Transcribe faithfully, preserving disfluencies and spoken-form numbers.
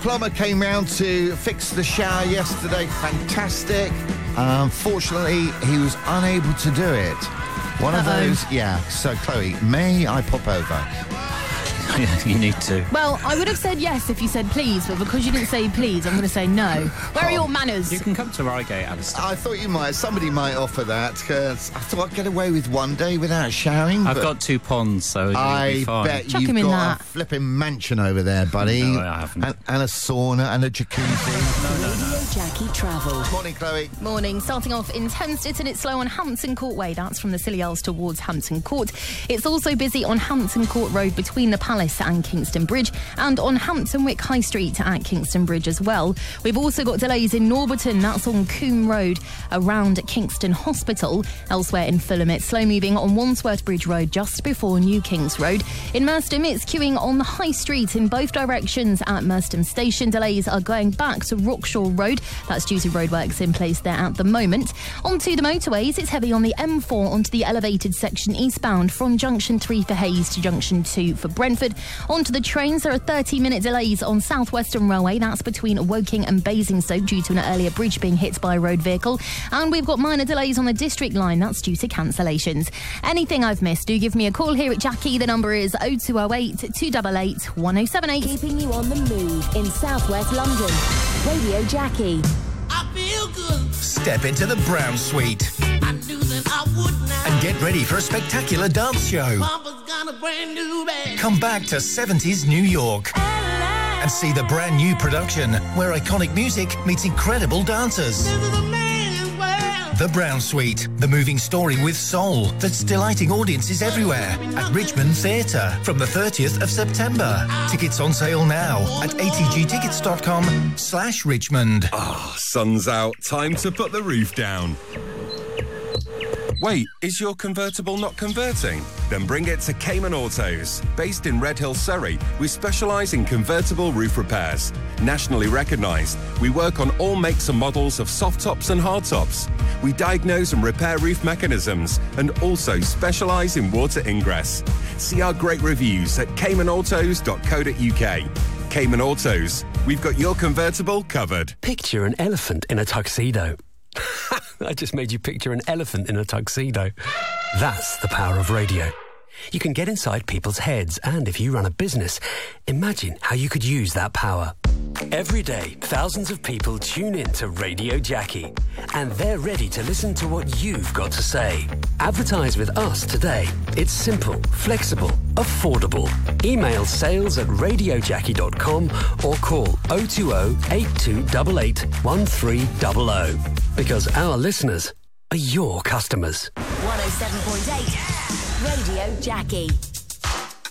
plumber came round to fix the shower yesterday. Fantastic. Unfortunately, he was unable to do it. One Uh-oh. of those, yeah. So, Chloe, may I pop over? You need to. Well, I would have said yes if you said please, but because you didn't say please, I'm going to say no. Where oh. are your manners? You can come to Reigate, Alistair. I thought you might. Somebody might offer that, because I thought I'd get away with one day without showering. I've got two ponds, so you'll I be fine. bet Chuck you've him in got that. a flipping mansion over there, buddy. No, I haven't. And, and a sauna and a jacuzzi. No, no, no. Radio Jackie Travel. Morning, Chloe. Morning. Starting off in Thameston, it's slow on Hampton Court Way. That's from the Scilly Isles towards Hampton Court. It's also busy on Hampton Court Road between the Palace and Kingston Bridge, and on Hampton Wick High Street at Kingston Bridge as well. We've also got delays in Norbiton. That's on Coombe Road around Kingston Hospital. Elsewhere in Fulham, it's slow moving on Wandsworth Bridge Road just before New Kings Road. In Merstham, it's queuing on the High Street in both directions at Merstham Station. Delays are going back to Rockshaw Road. That's due to roadworks in place there at the moment. Onto the motorways, it's heavy on the M four onto the elevated section eastbound from Junction three for Hayes to Junction two for Brentford. Onto the trains, there are thirty minute delays on South Western Railway. That's between Woking and Basingstoke due to an earlier bridge being hit by a road vehicle. And we've got minor delays on the District Line. That's due to cancellations. Anything I've missed, do give me a call here at Jackie. The number is oh two oh eight, two eight eight, one oh seven eight. Keeping you on the move in Southwest London. Radio Jackie. I feel good. Step into the Brown Suite. I knew that I would now. And get ready for a spectacular dance show. Papa's got a brand new bag. Come back to seventies New York and see the brand new production where iconic music meets incredible dancers. This is a man's world. The Brown Suite, the moving story with soul that's delighting audiences everywhere at Richmond Theatre from the thirtieth of September. Tickets on sale now at atgtickets.com slash Richmond. Ah, sun's out. Time to put the roof down. Wait, is your convertible not converting? Then bring it to Cayman Autos. Based in Red Hill, Surrey, we specialise in convertible roof repairs. Nationally recognised, we work on all makes and models of soft tops and hard tops. We diagnose and repair roof mechanisms and also specialise in water ingress. See our great reviews at cayman autos dot co dot uk. Cayman Autos, we've got your convertible covered. Picture an elephant in a tuxedo. I just made you picture an elephant in a tuxedo. That's the power of radio. You can get inside people's heads, and if you run a business, imagine how you could use that power. Every day, thousands of people tune in to Radio Jackie, and they're ready to listen to what you've got to say. Advertise with us today. It's simple, flexible, affordable. Email sales at radio jackie dot com or call oh two oh, eight two eight eight, one three zero zero. Because our listeners are your customers. one oh seven point eight Radio Jackie.